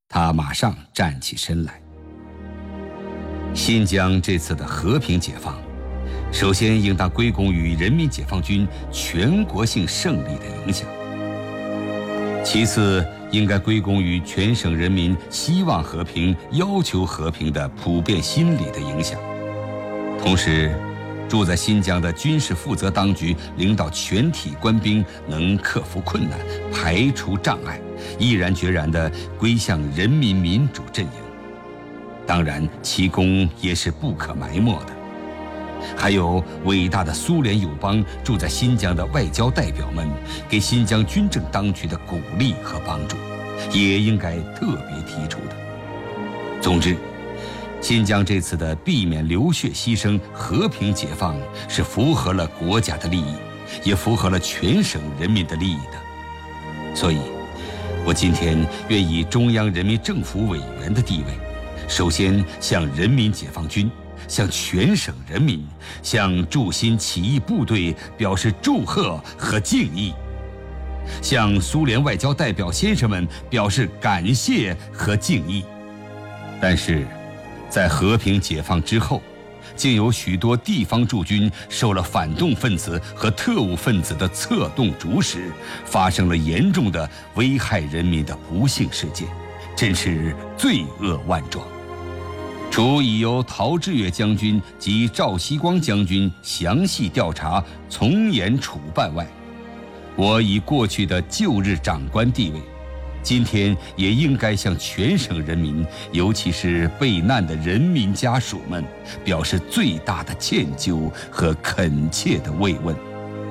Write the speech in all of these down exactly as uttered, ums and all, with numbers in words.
他马上站起身来。新疆这次的和平解放，首先应当归功于人民解放军全国性胜利的影响，其次应该归功于全省人民希望和平、要求和平的普遍心理的影响。同时，驻在新疆的军事负责当局领导全体官兵能克服困难、排除障碍，毅然决然地归向人民民主阵营。当然，其功也是不可埋没的。还有伟大的苏联友邦住在新疆的外交代表们给新疆军政当局的鼓励和帮助，也应该特别提出的。总之，新疆这次的避免流血牺牲、和平解放是符合了国家的利益，也符合了全省人民的利益的。所以，我今天愿以中央人民政府委员的地位，首先向人民解放军、向全省人民、向驻新起义部队表示祝贺和敬意，向苏联外交代表先生们表示感谢和敬意。但是，在和平解放之后，竟有许多地方驻军受了反动分子和特务分子的策动主使，发生了严重的危害人民的不幸事件，真是罪恶万状。除已由陶峙岳将军及赵锡光将军详细调查、从严处办外，我以过去的旧日长官地位，今天也应该向全省人民，尤其是被难的人民家属们，表示最大的歉疚和恳切的慰问。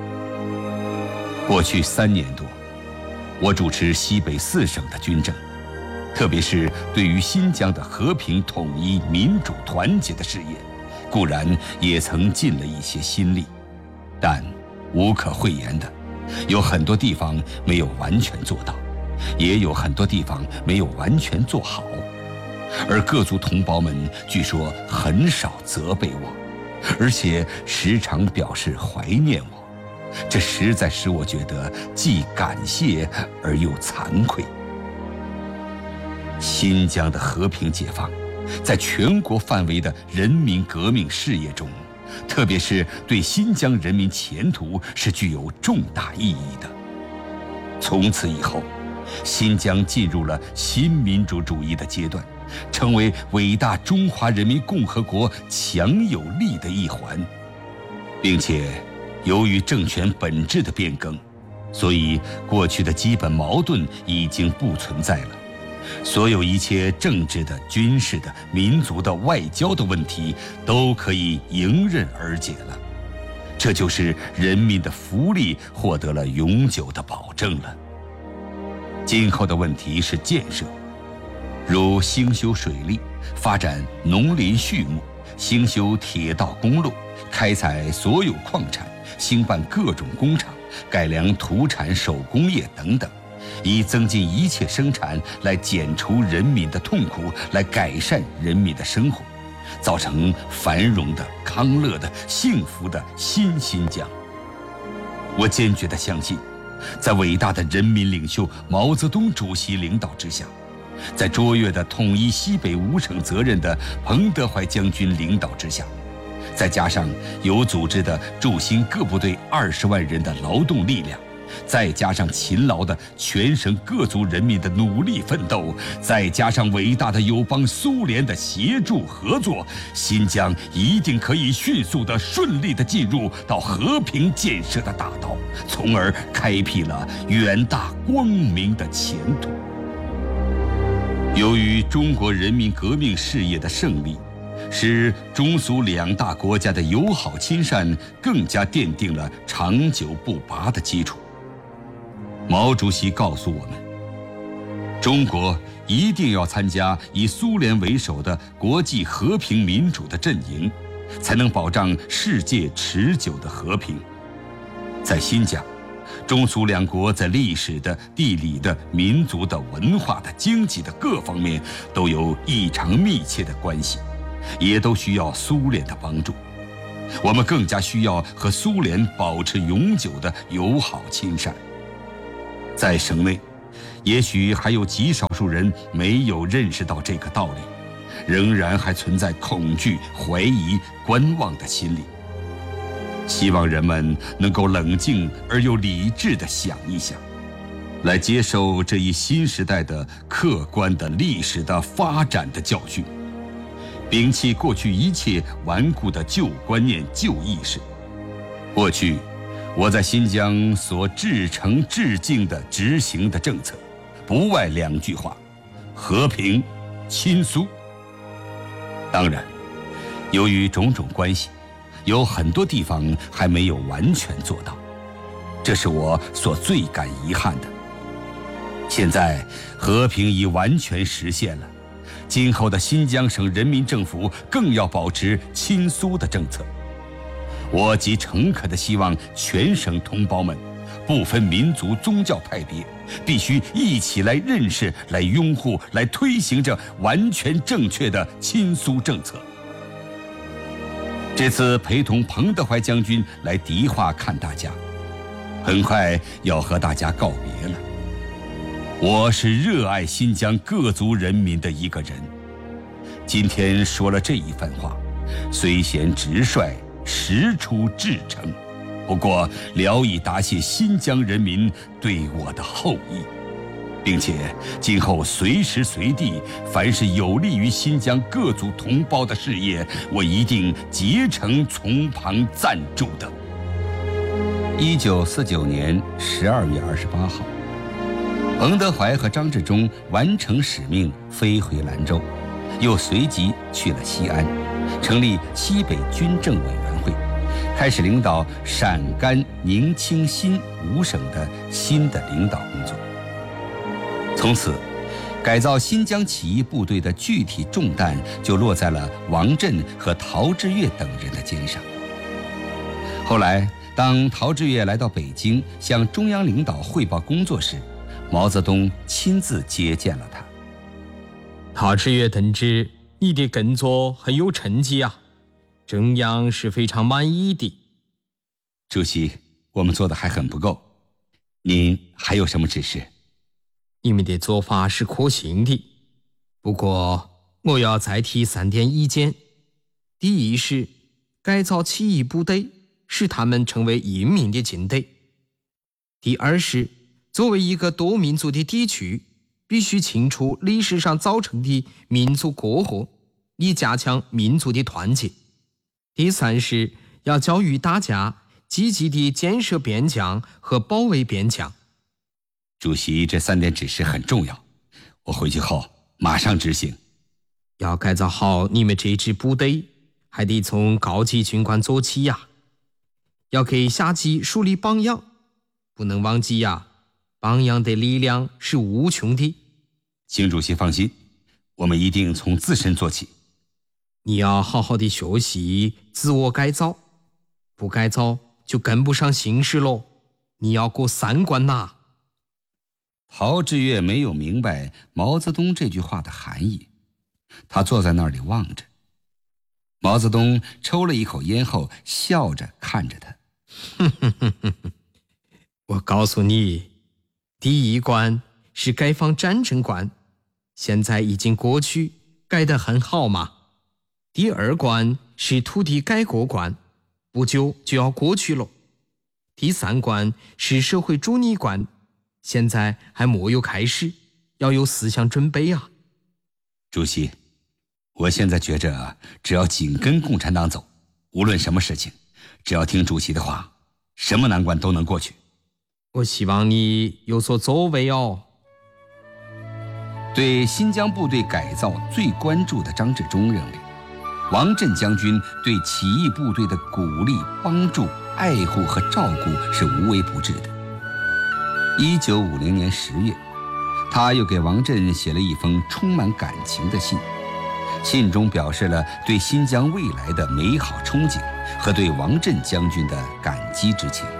过去三年多，我主持西北四省的军政，特别是对于新疆的和平统一、民主团结的事业，固然也曾尽了一些心力，但无可讳言的，有很多地方没有完全做到，也有很多地方没有完全做好，而各族同胞们据说很少责备我，而且时常表示怀念我，这实在使我觉得既感谢而又惭愧。新疆的和平解放，在全国范围的人民革命事业中，特别是对新疆人民前途是具有重大意义的。从此以后，新疆进入了新民主主义的阶段，成为伟大中华人民共和国强有力的一环，并且由于政权本质的变更，所以过去的基本矛盾已经不存在了。所有一切政治的、军事的、民族的、外交的问题都可以迎刃而解了，这就是人民的福利获得了永久的保证了。今后的问题是建设，如兴修水利、发展农林畜牧、兴修铁道公路、开采所有矿产、兴办各种工厂、改良土产手工业等等，以增进一切生产，来减除人民的痛苦，来改善人民的生活，造成繁荣的、康乐的、幸福的新新疆。我坚决地相信，在伟大的人民领袖毛泽东主席领导之下，在卓越的统一西北五省责任的彭德怀将军领导之下，再加上有组织的驻新各部队二十万人的劳动力量，再加上勤劳的全省各族人民的努力奋斗，再加上伟大的友邦苏联的协助合作，新疆一定可以迅速的、顺利的进入到和平建设的大道，从而开辟了远大光明的前途。由于中国人民革命事业的胜利，使中苏两大国家的友好亲善更加奠定了长久不拔的基础。毛主席告诉我们，中国一定要参加以苏联为首的国际和平民主的阵营，才能保障世界持久的和平。在新疆，中苏两国在历史的、地理的、民族的、文化的、经济的各方面都有异常密切的关系，也都需要苏联的帮助。我们更加需要和苏联保持永久的友好亲善。在省内， 也许还有极少数人没有认识到这个道理，仍然还存在恐惧、怀疑、观望的心理。希望人们能够冷静而又理智地想一想，来接受这一新时代的客观的历史的发展的教训，摒弃过去一切顽固的旧观念、旧意识。过去，我在新疆所至诚至敬地执行的政策，不外两句话：和平、亲苏。当然，由于种种关系，有很多地方还没有完全做到，这是我所最感遗憾的。现在和平已完全实现了，今后的新疆省人民政府更要保持亲苏的政策。我极诚恳地希望全省同胞们，不分民族宗教派别，必须一起来认识、来拥护、来推行这完全正确的亲苏政策。这次陪同彭德怀将军来迪化看大家，很快要和大家告别了。我是热爱新疆各族人民的一个人，今天说了这一番话，虽显直率，实出至诚，不过聊以答谢新疆人民对我的厚意，并且今后随时随地，凡是有利于新疆各族同胞的事业，我一定竭诚从旁赞助的。一九四九年十二月二十八号，彭德怀和张治中完成使命，飞回兰州，又随即去了西安，成立西北军政委员会，开始领导陕甘宁清新五省的新的领导工作。从此，改造新疆起义部队的具体重担就落在了王震和陶峙岳等人的肩上。后来，当陶峙岳来到北京向中央领导汇报工作时，毛泽东亲自接见了他。 陶峙岳同志，你的工作很有成绩啊，中央是非常满意的。 主席，我们做的还很不够，您还有什么指示？ 你们的做法是可行的，不过我要再提三点意见。第一是改造起义部队，使他们成为英明的军队。第二是作为一个多民族的地区，必须清除历史上造成的民族隔阂，以加强民族的团结。第三是要教育大家积极地建设边疆和保卫边疆。 主席，这三点指示很重要，我回去后马上执行。 要改造好你们这支部队，还得从高级军官做起呀。要给下级树立榜样，不能忘记呀，榜样的力量是无穷的。 请主席放心，我们一定从自身做起。 你要好好的学习自我改造，不改造就跟不上形势喽。你要过三关呐。 陶峙岳没有明白毛泽东这句话的含义，他坐在那里望着。毛泽东抽了一口烟后，笑着看着他。 我告诉你，第一关是改放战争关，现在已经过去，改得很好嘛。第二关是土地改革关，不久就要过去了。第三关是社会主义关，现在还没有开始，要有思想准备啊。 主席，我现在觉着只要紧跟共产党走，无论什么事情，只要听主席的话，什么难关都能过去。 我希望你有所作为哦。 对新疆部队改造最关注的张治中认为，王震将军对起义部队的鼓励、帮助、爱护和照顾是无微不至的。一九五零年十月，他又给王震写了一封充满感情的信，信中表示了对新疆未来的美好憧憬和对王震将军的感激之情。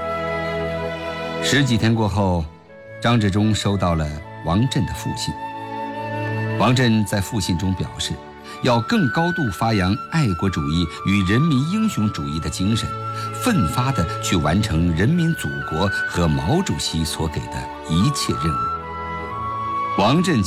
十几天过后，张治中收到了王震的复信。王震在复信中表示，要更高度发扬爱国主义与人民英雄主义的精神，奋发地去完成人民祖国和毛主席所给的一切任务。 王震